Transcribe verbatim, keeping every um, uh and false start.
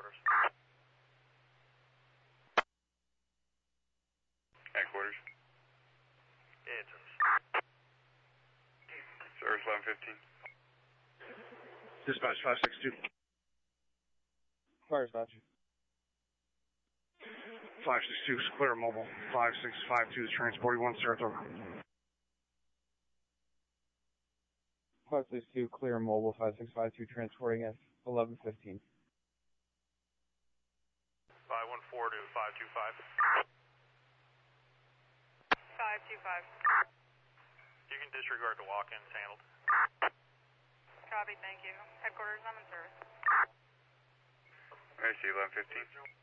service. Headquarters. Yeah, service. Service eleven fifteen. Dispatch five six two. Fire dispatch. five six two, clear mobile. five six five two is transporting one Saratoga. five six two, clear mobile. five six five two, transporting F eleven fifteen. five one four to five two five. five two five. You can disregard the walk-ins handled. Copy, thank you. Headquarters, I'm in service. I see eleven fifteen.